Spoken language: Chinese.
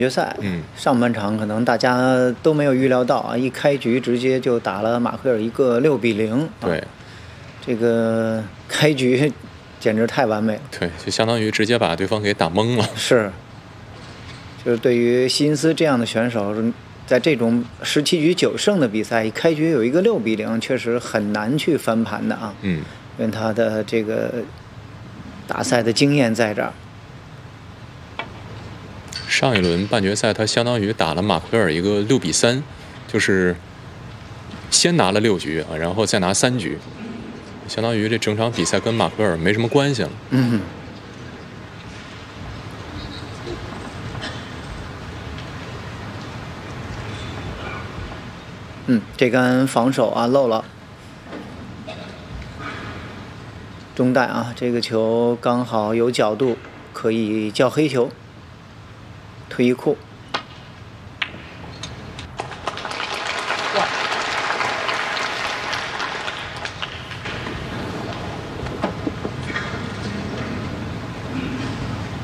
决赛，上半场可能大家都没有预料到啊，一开局直接就打了马奎尔一个6-0。 对， 这个开局简直太完美了。 对，就相当于直接把对方给打懵了。 是，就是对于希金斯这样的选手，在这种17局9胜的比赛，一开局有一个6-0，确实很难去翻盘的啊。因为他的这个打赛的经验在这儿。 上一轮半决赛，他相当于打了马奎尔一个6-3，就是先拿了6局啊，然后再拿3局，相当于这整场比赛跟马奎尔没什么关系了。 这杆防守啊漏了，中弹啊，这个球刚好有角度，可以叫黑球，退一库。